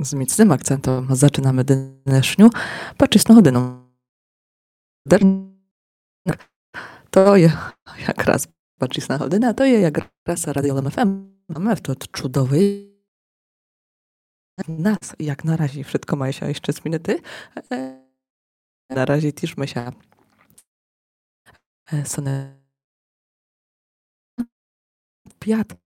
z mocnym akcentem zaczynamy dnešňu pačistnou hodinu. To je якраз pačistná hodina, to je якраз Radio LMFM. Mamy тут чудовий nas, jak na razie wszystko ma się jeszcze z minuty. Na razie też my się sonę piat